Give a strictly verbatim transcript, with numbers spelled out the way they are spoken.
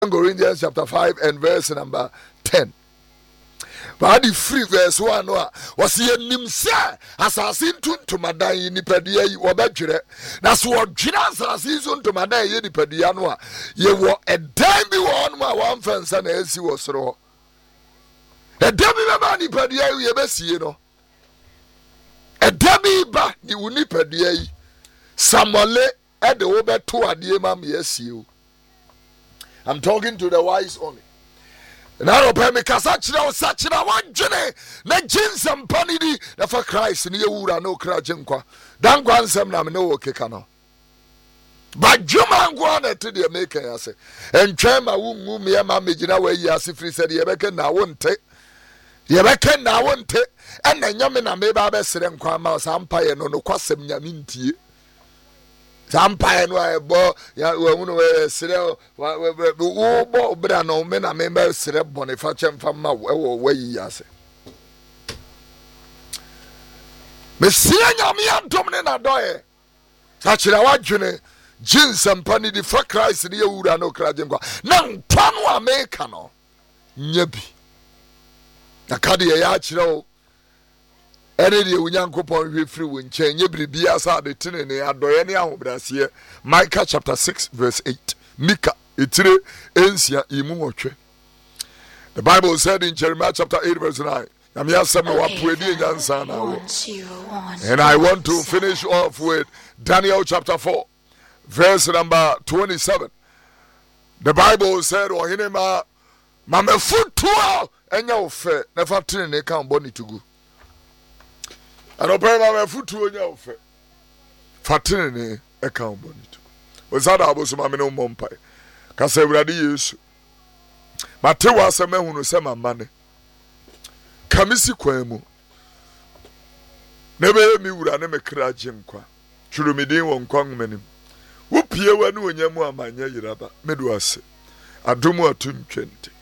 Corinthians chapter five and verse number ten. But the free verse one was here nimsa assassin to Madan Nipadia or Badjure. That's what Ginas assassin to Madan Yedipadianoa. You were a demi one, my one fence and as you was raw. A demi man Nipadia, you ever see, you know. A demi ba ni Unipadia. Samale at the over two at the Imam, yes, you. I'm talking to the wise only. Now, Pemi Kasachina, Sachina, one Jenny, na jeans and panidi, the for Christ, and you no crajinkwa. Don't go and some no kekano. But Juma Guana to the maker, I say, and Chama womb, me, mamma, you know where you are, if he said, you reckon I won't take. You reckon I won't take. And then Yamina may be best and Quamas, Empire, no quassem yaminti. Empire no I bo ya we sere wo bo bra no me na me be sere bone fa chem fa ma wo we ase me sire nyame antom ne na doye sa kire wadwene jinsam pani di fa Christ ne yewura no kraje nkwa na ntwa no America no nya bi na kade ya kire o ene de unyankopon hwe firi wo nche nye biribia sa de tene ne adoye ne ahobrase. Micah chapter six verse eight. Mika etire ensia imu wotwe. The Bible said in Jeremiah chapter eight verse nine. And I want to finish off with Daniel chapter four verse number twenty-seven. The Bible said ohinema mamefutua enya ofe na fa tene ne kan boni tugu. And open my foot to your fe. Fatini, a count bonnet. Was that I was my no mumpai? Cassa ready use. Matewa was a man who sent my money. Kamisi quemu. Never me would I never cry jimqua. True me dear one kong menim. Whoop ye when you yamu a mania yiraba. Meduase. A dumo tun twenty.